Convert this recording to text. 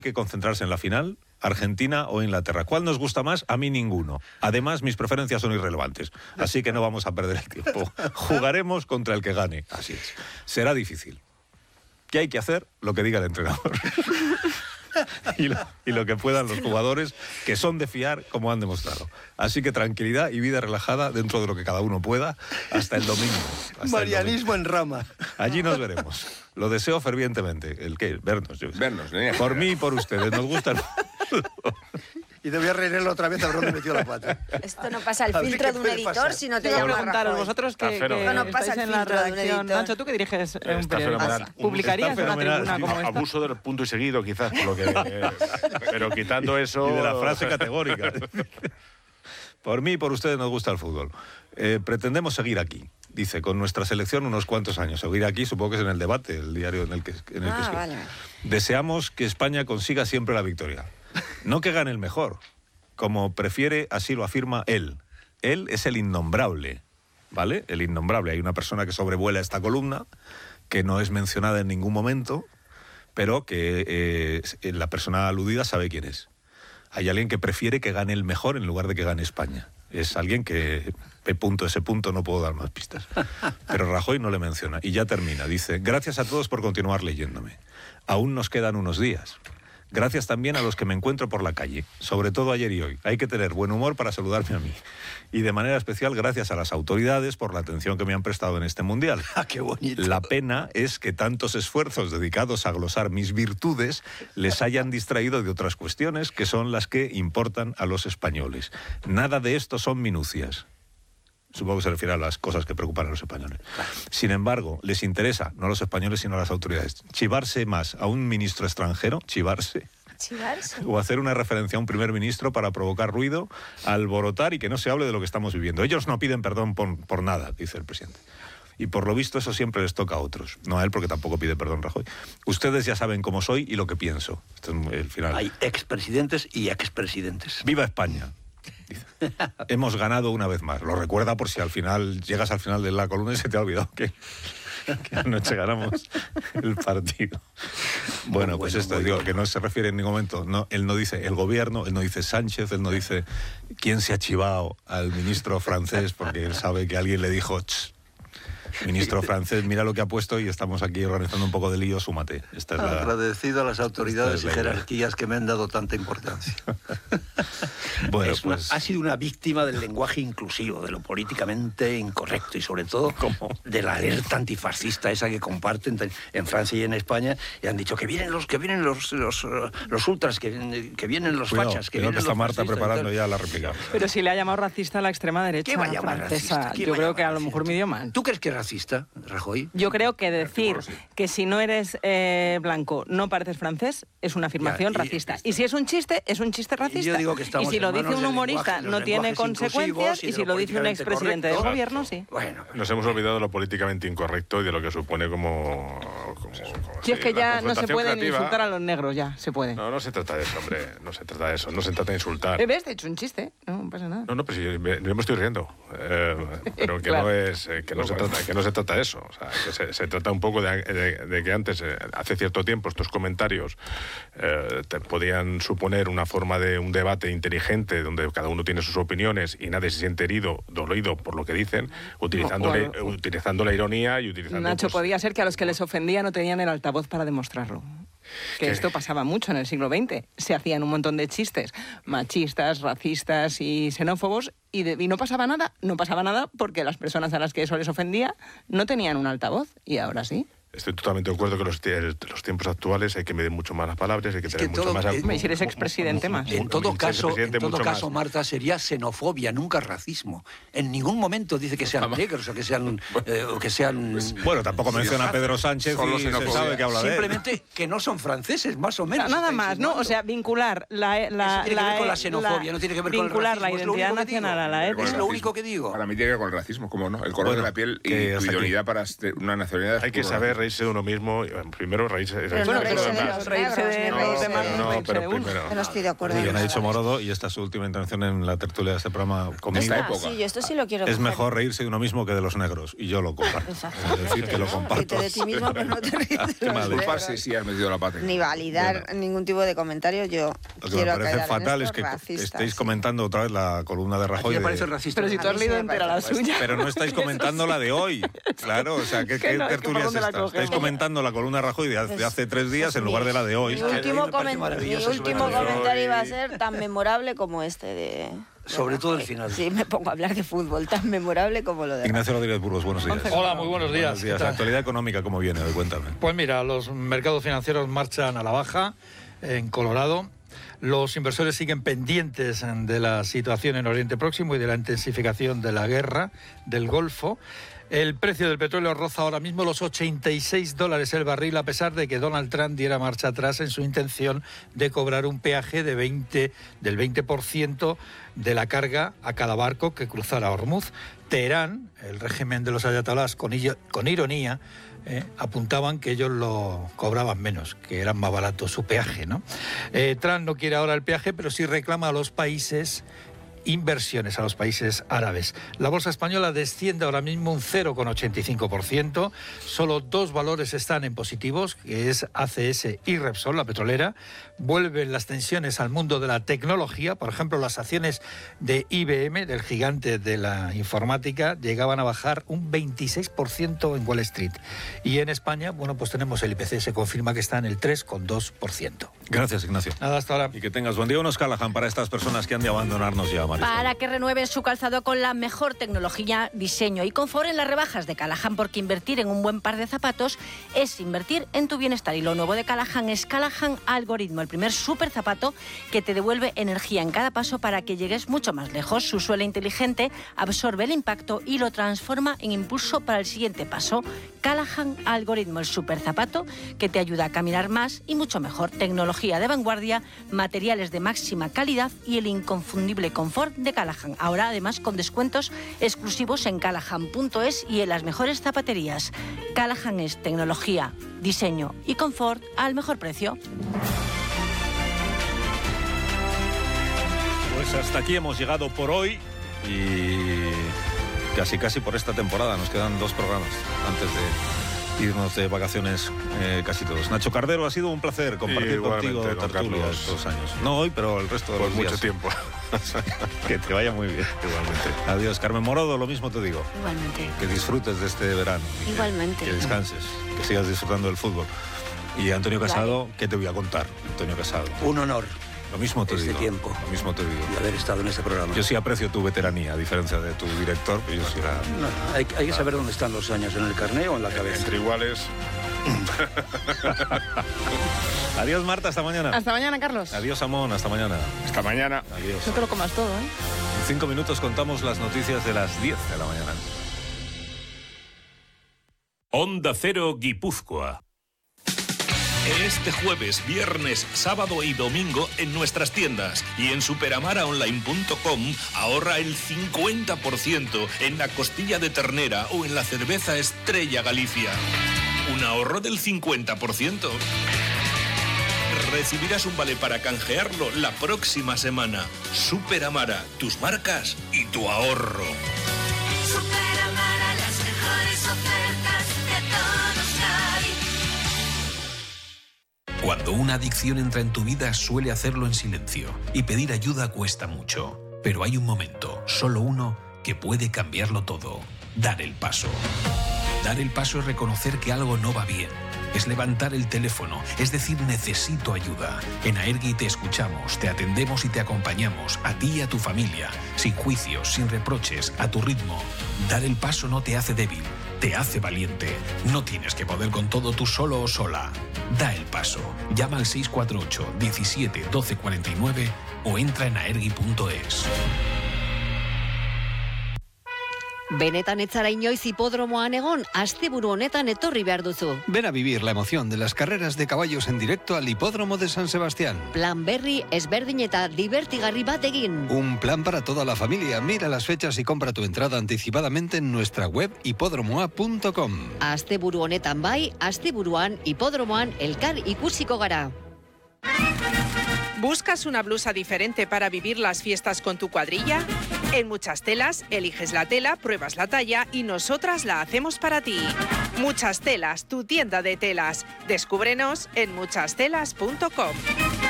que concentrarse en la final, Argentina o Inglaterra. ¿Cuál nos gusta más? A mí ninguno. Además, mis preferencias son irrelevantes. Así que no vamos a perder el tiempo. Jugaremos contra el que gane. Así es. Será difícil. ¿Qué hay que hacer? Lo que diga el entrenador. y lo que puedan los jugadores, que son de fiar, como han demostrado. Así que tranquilidad y vida relajada dentro de lo que cada uno pueda hasta el domingo. Marianismo en rama. Allí nos veremos. Lo deseo fervientemente. ¿El qué? Vernos. Vernos. Por mí y por ustedes. Nos gusta el fútbol. Y te voy a reírlo otra vez a ver dónde metió la pata. Esto no pasa el filtro de un editor si no te llama preguntaros Rajoy. vosotros que no pasa el estáis en la filtro de un redacción. editor. Nacho, tú que diriges un Está periódico, fenomenal. ¿publicarías Está una fenomenal. tribuna como esta? Abuso del punto y seguido, quizás, por lo que, pero quitando eso... Y de la frase categórica. Por mí y por ustedes nos gusta el fútbol. Pretendemos seguir aquí, dice, con nuestra selección unos cuantos años. Seguir aquí, supongo que es en el debate, el diario en el que Vale. Deseamos que España consiga siempre la victoria. No que gane el mejor, como prefiere, así lo afirma él. Él es el innombrable, ¿vale? El innombrable. Hay una persona que sobrevuela esta columna, que no es mencionada en ningún momento, pero que la persona aludida sabe quién es. Hay alguien que prefiere que gane el mejor en lugar de que gane España. Es alguien que, ese punto, no puedo dar más pistas. Pero Rajoy no le menciona. Y ya termina. Dice, gracias a todos por continuar leyéndome. Aún nos quedan unos días. Gracias también a los que me encuentro por la calle, sobre todo ayer y hoy. Hay que tener buen humor para saludarme a mí. Y de manera especial, gracias a las autoridades por la atención que me han prestado en este mundial. ¡Ah, qué bonito! La pena es que tantos esfuerzos dedicados a glosar mis virtudes les hayan distraído de otras cuestiones que son las que importan a los españoles. Nada de esto son minucias. Supongo que se refiere a las cosas que preocupan a los españoles. Sin embargo, les interesa, no a los españoles, sino a las autoridades, chivarse más a un ministro extranjero, chivarse, o hacer una referencia a un primer ministro para provocar ruido, alborotar y que no se hable de lo que estamos viviendo. Ellos no piden perdón por nada, dice el presidente. Y por lo visto eso siempre les toca a otros. No a él, porque tampoco pide perdón Rajoy. Ustedes ya saben cómo soy y lo que pienso. Este es el final. Hay expresidentes y expresidentes. ¡Viva España! Dice. Hemos ganado una vez más. Lo recuerda por si al final llegas al final de la columna y se te ha olvidado que anoche ganamos el partido. Bueno, pues esto, digo, que no se refiere en ningún momento. No, él no dice el gobierno, él no dice Sánchez, él no dice quién se ha chivado al ministro francés, porque él sabe que alguien le dijo... Ministro francés, mira lo que ha puesto y estamos aquí organizando un poco de lío, súmate. Agradecido a las autoridades y jerarquías que me han dado tanta importancia. Bueno, ha sido una víctima del lenguaje inclusivo, de lo políticamente incorrecto y sobre todo de la alerta antifascista esa que comparten en Francia y en España, y han dicho que vienen los ultras, que vienen los fachas, que vienen está los Marta preparando ya la réplica. Pero si le ha llamado racista a la extrema derecha. ¿Qué va a llamar racista? Yo creo que a lo mejor me dio mal. ¿Tú crees que es racista, Rajoy? Yo creo que decir que si no eres blanco no pareces francés es una afirmación racista. Y si es un chiste racista. Y yo digo que estamos y si lo dice un humorista no tiene consecuencias, y si lo dice un expresidente del gobierno, sí. Bueno, nos hemos olvidado de lo políticamente incorrecto y de lo que supone como si es que ya no se puede ni creativa. insultar a los negros, ya se puede. No se trata de eso, hombre. No se trata de eso. No se trata de insultar. ¿Ves? Te he hecho un chiste. No pasa nada. No, pero si yo me estoy riendo. Pero que Claro. no es que no se trata de eso. O sea, que se trata un poco de que antes, hace cierto tiempo, estos comentarios te podían suponer una forma de un debate inteligente donde cada uno tiene sus opiniones y nadie se siente herido, dolido por lo que dicen, utilizando la ironía y utilizando... Nacho, podía ser que a los que les ofendía no tenían el altavoz para demostrarlo. Que esto pasaba mucho en el siglo XX. Se hacían un montón de chistes machistas, racistas y xenófobos y no pasaba nada. No pasaba nada porque las personas a las que eso les ofendía no tenían un altavoz y ahora sí. Estoy totalmente de acuerdo que los tiempos actuales hay que medir mucho más las palabras, hay que tener mucho más... Y si eres expresidente más. En todo caso, Marta, sería xenofobia, nunca racismo. En ningún momento dice que sean negros o que sean... Bueno, tampoco menciona a Pedro Sánchez y se sabe que habla de él. Simplemente que no son franceses, más o menos. Nada más, ¿no? O sea, vincular tiene que ver con la xenofobia, no tiene que ver con el vincular racismo. la identidad nacional a la étnica. Es lo único que digo. Para mí tiene que ver con el racismo, ¿cómo no? El color de la piel y tu idoneidad para una nacionalidad. Hay que saber reírse de uno mismo. Primero reírse de Pero no los reírse de demás. los reírse de negros, los demás, no, reírse pero de uno. primero. Yo no estoy de acuerdo. Muy bien, ha en dicho nada. Morodo, y esta es su última intervención en la tertulia de este programa conmigo. Sí, yo esto sí lo quiero Es coger. mejor reírse de uno mismo que de los negros, y yo lo comparto. Exacto. Es decir, que lo comparto. Ríete de ti mismo, pero no te ríes de Qué los mal. negros. Disculparse si has metido la pata. Ni validar ningún tipo de comentario. Yo Lo que me quiero parece aclarar en fatal es esto, que racista, estéis sí. comentando otra vez la columna de ¿A ti Rajoy. te parece de- racista? Pero si tú has A mí sí leído me entera la parece suya. Pero no estáis comentando la de hoy. Claro, o sea, ¿qué Que no, es que tertulia ¿por es dónde la esta? cogemos? Estáis comentando la columna de Rajoy de hace 3 días en lugar de la de hoy. Mi Es que último, me parece mi maravilloso, último sobre todo comentario hoy. iba a ser tan memorable como este de... Sobre todo el Rajoy. final. Sí, me pongo a hablar de fútbol, tan memorable como lo de... Ignacio Rodríguez Burgos, buenos días. Hola, muy buenos días. Buenos días. ¿Qué tal? Actualidad económica, ¿cómo viene hoy? Cuéntame. Pues mira, los mercados financieros marchan a la baja en Colorado. Los inversores siguen pendientes de la situación en Oriente Próximo y de la intensificación de la guerra del Golfo. El precio del petróleo roza ahora mismo los $86 el barril, a pesar de que Donald Trump diera marcha atrás en su intención de cobrar un peaje de del 20% de la carga a cada barco que cruzara Hormuz. Teherán, el régimen de los ayatolás, con ironía, apuntaban que ellos lo cobraban menos, que eran más baratos su peaje, ¿no? Trump no quiere ahora el peaje, pero sí reclama a los países inversiones, a los países árabes. La bolsa española desciende ahora mismo un 0,85%. Solo 2 valores están en positivos, que es ACS y Repsol, la petrolera. Vuelven las tensiones al mundo de la tecnología. Por ejemplo, las acciones de IBM, del gigante de la informática, llegaban a bajar un 26% en Wall Street. Y en España, bueno, pues tenemos el IPC, se confirma que está en el 3,2%. Gracias, Ignacio. Nada, hasta ahora. Y que tengas buen día. Unos Callahan para estas personas que han de abandonarnos ya, Marisol. Para que renueven su calzado con la mejor tecnología, diseño y confort en las rebajas de Callahan, porque invertir en un buen par de zapatos es invertir en tu bienestar. Y lo nuevo de Callahan es Callahan Algoritmo, el primer super zapato que te devuelve energía en cada paso para que llegues mucho más lejos. Su suela inteligente absorbe el impacto y lo transforma en impulso para el siguiente paso. Callahan Algoritmo, el super zapato que te ayuda a caminar más y mucho mejor. Tecnología de vanguardia, materiales de máxima calidad y el inconfundible confort de Callahan. Ahora además con descuentos exclusivos en callahan.es y en las mejores zapaterías. Callahan es tecnología, diseño y confort al mejor precio. Pues hasta aquí hemos llegado por hoy y casi por esta temporada. Nos quedan 2 programas antes de irnos de vacaciones casi todos. Nacho Cardero, ha sido un placer compartir Igualmente, contigo don tertulia Carlos. estos años. No hoy, pero el resto de Por los mucho días. tiempo. Que te vaya muy bien. Igualmente. Adiós, Carmen Morodo, lo mismo te digo. Igualmente. Que disfrutes de este verano. Y que- Igualmente. Que descanses, que sigas disfrutando del fútbol. Y Antonio Casado, ¿qué te voy a contar? Antonio Casado. Un honor Lo mismo te este digo. tiempo. Lo mismo te digo. de haber estado en este programa. Yo sí aprecio tu veteranía, a diferencia de tu director, que yo sí era... No, hay que saber dónde están los años, en el carné o en la cabeza. Entre iguales. Adiós, Marta, hasta mañana. Hasta mañana, Carlos. Adiós, Amón, hasta mañana. Hasta mañana. Adiós. No te lo comas todo, ¿eh? En 5 minutos contamos las noticias de las 10 de la mañana. Onda Cero Guipúzcoa. Este jueves, viernes, sábado y domingo en nuestras tiendas y en superamaraonline.com ahorra el 50% en la costilla de ternera o en la cerveza Estrella Galicia. Un ahorro del 50%. Recibirás un vale para canjearlo la próxima semana. Superamara, tus marcas y tu ahorro. Superamara, las mejores ofertas de todos hay. Cuando una adicción entra en tu vida, suele hacerlo en silencio y pedir ayuda cuesta mucho. Pero hay un momento, solo uno, que puede cambiarlo todo. Dar el paso. Dar el paso es reconocer que algo no va bien. Es levantar el teléfono, es decir, necesito ayuda. En Aergui te escuchamos, te atendemos y te acompañamos, a ti y a tu familia, sin juicios, sin reproches, a tu ritmo. Dar el paso no te hace débil, te hace valiente. No tienes que poder con todo tú solo o sola. Da el paso. Llama al 648 17 12 49 o entra en aergui.es. Benetan ez zara inoiz hipodromoan egon, asteburu honetan etorri behar duzu. Ven a vivir la emoción de las carreras de caballos en directo al Hipódromo de San Sebastián. Plan berri, ezberdin eta divertigarri bat egin. Un plan para toda la familia. Mira las fechas y compra tu entrada anticipadamente en nuestra web hipodromoa.com. Asteburu honetan bai, asteburuan hipodromoan elkar ikusiko gara. ¿Buscas una blusa diferente para vivir las fiestas con tu cuadrilla? En Muchas Telas, eliges la tela, pruebas la talla y nosotras la hacemos para ti. Muchas Telas, tu tienda de telas. Descúbrenos en muchastelas.com.